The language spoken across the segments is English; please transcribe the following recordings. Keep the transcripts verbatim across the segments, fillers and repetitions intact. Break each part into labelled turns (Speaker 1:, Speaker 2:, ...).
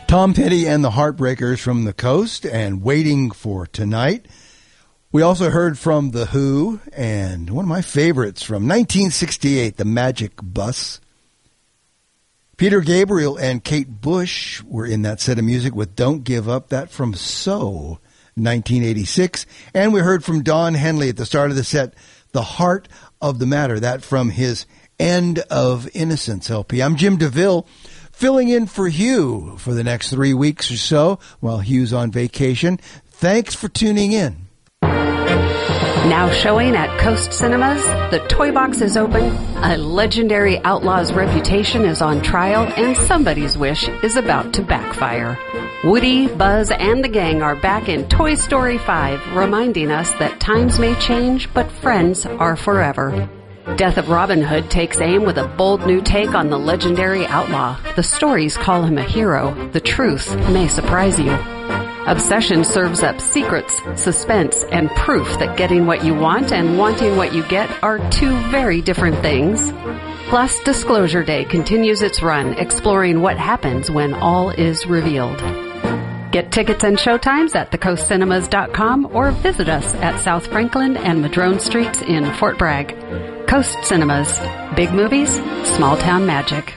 Speaker 1: Tom Petty and the Heartbreakers from the Coast and Waiting for Tonight. We also heard from The Who and one of my favorites from nineteen sixty-eight, The Magic Bus. Peter Gabriel and Kate Bush were in that set of music with Don't Give Up, that from So, nineteen eighty-six. And we heard from Don Henley at the start of the set, The Heart of the Matter, that from his End of Innocence L P. I'm Jim DeVille, filling in for Hugh for the next three weeks or so while Hugh's on vacation. Thanks for tuning in.
Speaker 2: Now showing at Coast Cinemas, the Toy Box is open, a legendary outlaw's reputation is on trial, and somebody's wish is about to backfire. Woody, Buzz, and the gang are back in Toy Story five, reminding us that times may change, but friends are forever. Death of Robin Hood takes aim with a bold new take on the legendary outlaw. The stories call him a hero. The truth may surprise you. Obsession serves up secrets, suspense, and proof that getting what you want and wanting what you get are two very different things. Plus, Disclosure Day continues its run, exploring what happens when all is revealed. Get tickets and showtimes at the coast cinemas dot com or visit us at South Franklin and Madrone Streets in Fort Bragg. Coast Cinemas. Big movies, small town magic.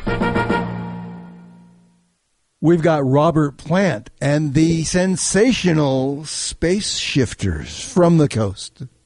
Speaker 1: We've got Robert Plant and the sensational Space Shifters from the Coast.